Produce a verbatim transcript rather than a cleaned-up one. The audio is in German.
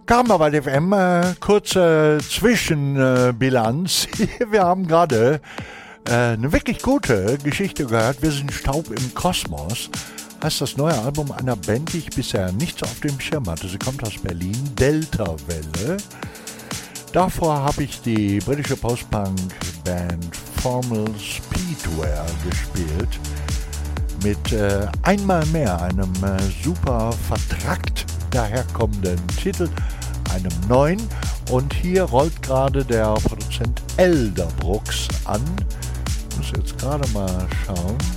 Karneval F M, äh, kurze Zwischenbilanz. Äh, Wir haben gerade äh, eine wirklich gute Geschichte gehört. Wir sind Staub im Kosmos. Heißt das neue Album einer Band, die ich bisher nicht so auf dem Schirm hatte. Sie kommt aus Berlin, Delta Welle. Davor habe ich die britische Post-Punk-Band Formal Speedwear gespielt. Mit äh, einmal mehr einem äh, super vertrackt daherkommenden Titel, einem neuen. Und hier rollt gerade der Produzent Elderbrooks an. Ich muss jetzt gerade mal schauen.